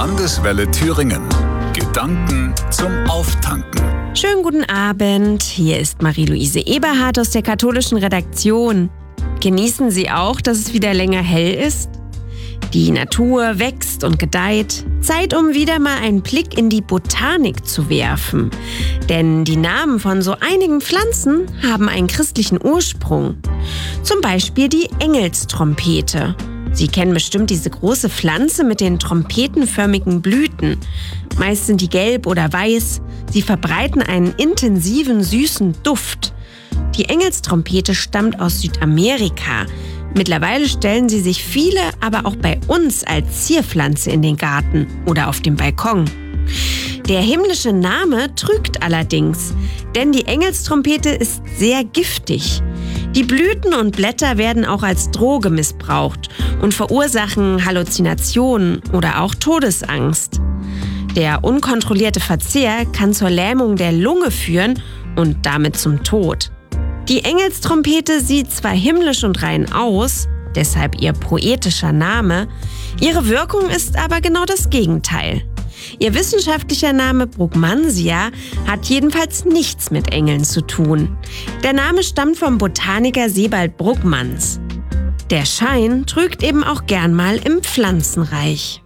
Landeswelle Thüringen. Gedanken zum Auftanken. Schönen guten Abend. Hier ist Marie-Louise Eberhardt aus der katholischen Redaktion. Genießen Sie auch, dass es wieder länger hell ist? Die Natur wächst und gedeiht. Zeit, um wieder mal einen Blick in die Botanik zu werfen. Denn die Namen von so einigen Pflanzen haben einen christlichen Ursprung. Zum Beispiel die Engelstrompete. Sie kennen bestimmt diese große Pflanze mit den trompetenförmigen Blüten. Meist sind die gelb oder weiß. Sie verbreiten einen intensiven, süßen Duft. Die Engelstrompete stammt aus Südamerika. Mittlerweile stellen sie sich viele, aber auch bei uns als Zierpflanze in den Garten oder auf dem Balkon. Der himmlische Name trügt allerdings, denn die Engelstrompete ist sehr giftig. Die Blüten und Blätter werden auch als Droge missbraucht und verursachen Halluzinationen oder auch Todesangst. Der unkontrollierte Verzehr kann zur Lähmung der Lunge führen und damit zum Tod. Die Engelstrompete sieht zwar himmlisch und rein aus, deshalb ihr poetischer Name, ihre Wirkung ist aber genau das Gegenteil. Ihr wissenschaftlicher Name Brugmansia hat jedenfalls nichts mit Engeln zu tun. Der Name stammt vom Botaniker Sebald Brugmans. Der Schein trügt eben auch gern mal im Pflanzenreich.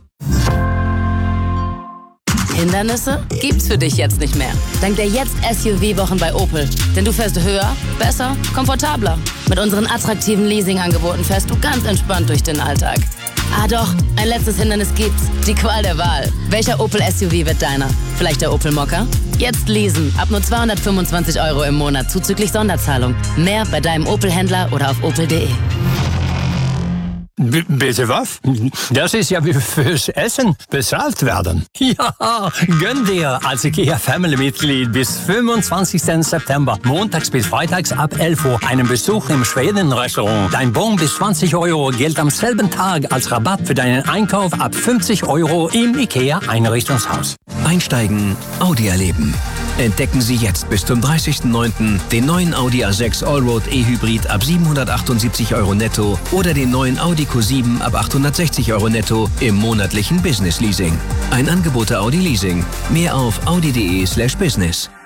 Hindernisse gibt's für dich jetzt nicht mehr. Dank der Jetzt-SUV-Wochen bei Opel. Denn du fährst höher, besser, komfortabler. Mit unseren attraktiven Leasing-Angeboten fährst du ganz entspannt durch den Alltag. Ah doch, ein letztes Hindernis gibt's. Die Qual der Wahl. Welcher Opel-SUV wird deiner? Vielleicht der Opel Mokka? Jetzt leasen. Ab nur 225 € im Monat zuzüglich Sonderzahlung. Mehr bei deinem Opel-Händler oder auf opel.de. Bitte was? Das ist ja wie fürs Essen bezahlt werden. Ja, gönn dir als IKEA-Family-Mitglied bis 25. September, montags bis freitags ab 11 Uhr, einen Besuch im Schweden-Restaurant. Dein Bon bis 20 € gilt am selben Tag als Rabatt für deinen Einkauf ab 50 € im IKEA-Einrichtungshaus. Einsteigen, Audi erleben. Entdecken Sie jetzt bis zum 30.09. den neuen Audi A6 Allroad E-Hybrid ab 778 € netto oder den neuen Audi Q7 ab 860 € netto im monatlichen Business Leasing. Ein Angebot der Audi Leasing. Mehr auf audi.de/business.